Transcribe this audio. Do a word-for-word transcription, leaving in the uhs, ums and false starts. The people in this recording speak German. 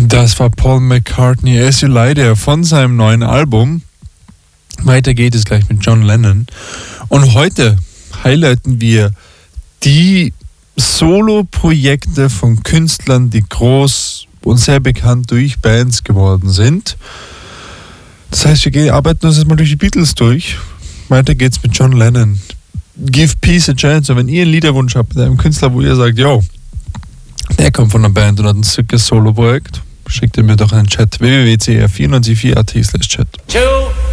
Das war Paul McCartney, As You Lie There von seinem neuen Album. Weiter geht es gleich mit John Lennon. Und heute highlighten wir die Solo-Projekte von Künstlern, die groß und sehr bekannt durch Bands geworden sind. Das heißt, wir gehen, arbeiten uns jetzt mal durch die Beatles durch. Weiter geht's mit John Lennon. Give Peace a Chance. Und wenn ihr einen Liederwunsch habt mit einem Künstler, wo ihr sagt, yo, der kommt von einer Band und hat ein sickes Solo-Projekt, schickt ihr mir doch in den Chat w w w punkt c r vier neun vier punkt a t slash chat.